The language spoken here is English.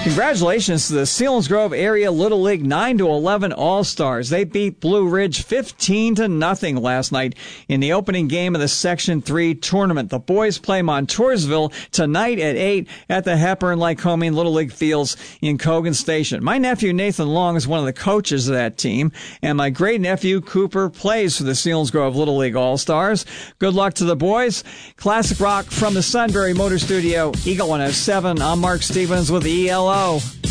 Congratulations to the Selinsgrove Area Little League 9-11 All-Stars. They beat Blue Ridge 15-0 last night in the opening game of the Section 3 tournament. The boys play Montoursville tonight at 8 at the Hepburn-Lycoming Little League Fields in Cogan Station. My nephew Nathan Long is one of the coaches of that team, and my great-nephew Cooper plays for the Selinsgrove Little League All-Stars. Good luck to the boys. Classic rock from the Sunbury Motor Studio, Eagle 107. I'm Mark Stevens with ELO.